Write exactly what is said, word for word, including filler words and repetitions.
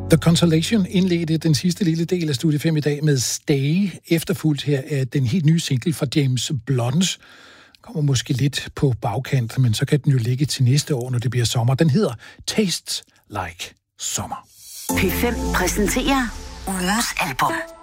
The Consolation indledte den sidste lille del af Studie fem i dag med Stay, efterfulgt her af den helt nye single fra James Blunt. Kommer måske lidt på bagkant, men så kan den jo ligge til næste år, når det bliver sommer. Den hedder Tastes Like Summer. P fem præsenterer ugens album.